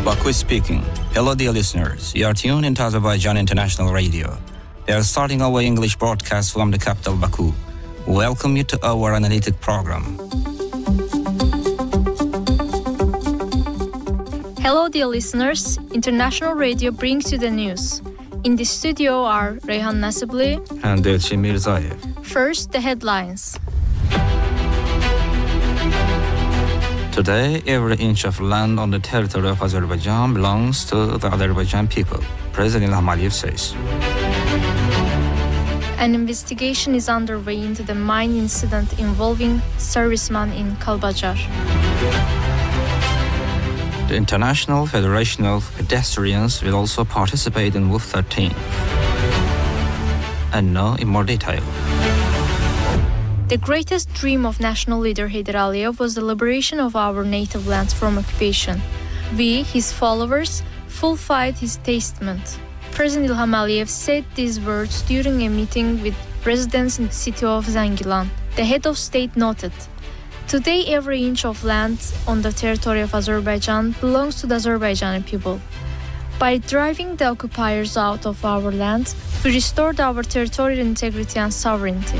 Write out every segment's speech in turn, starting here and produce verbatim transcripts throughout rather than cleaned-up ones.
Baku speaking. Hello, dear listeners. You are tuned into Azerbaijan International Radio. We are starting our English broadcast from the capital, Baku. Welcome you to our analytic program. Hello, dear listeners. International Radio brings you the news. In the studio are Reyhan Nasibli and Elçin Mirzayev. First, the headlines. Today, every inch of land on the territory of Azerbaijan belongs to the Azerbaijan people, President Ilham Aliyev says. An investigation is underway into the mine incident involving servicemen in Kalbajar. The International Federation of Pedestrians will also participate in W U F thirteen. And now in more detail. The greatest dream of national leader Heydar Aliyev was the liberation of our native lands from occupation. We, his followers, fulfilled his testament. President Ilham Aliyev said these words during a meeting with residents in the city of Zangilan. The head of state noted, "Today every inch of land on the territory of Azerbaijan belongs to the Azerbaijani people. By driving the occupiers out of our land, we restored our territorial integrity and sovereignty."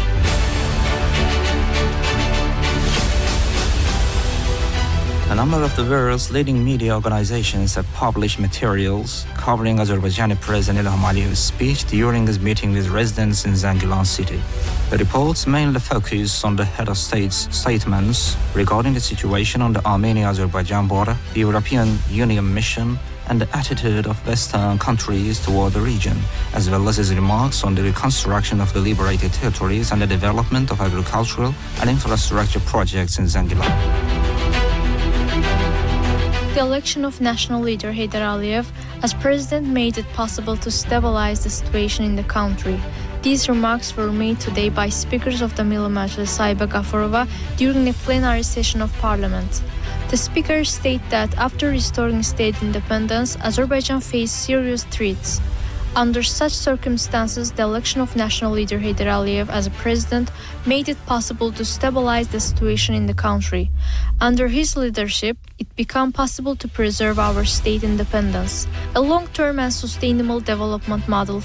A number of the world's leading media organizations have published materials covering Azerbaijani President Ilham Aliyev's speech during his meeting with residents in Zangilan city. The reports mainly focus on the head of state's statements regarding the situation on the Armenia-Azerbaijan border, the European Union mission, and the attitude of Western countries toward the region, as well as his remarks on the reconstruction of the liberated territories and the development of agricultural and infrastructure projects in Zangilan. The election of national leader Heydar Aliyev as president made it possible to stabilize the situation in the country. These remarks were made today by speakers of the Milli Majlis Saiba Gafurova during a plenary session of parliament. The speakers state that after restoring state independence, Azerbaijan faced serious threats. Under such circumstances, the election of national leader Heydar Aliyev as a president made it possible to stabilize the situation in the country. Under his leadership, it became possible to preserve our state independence. A long-term and sustainable development model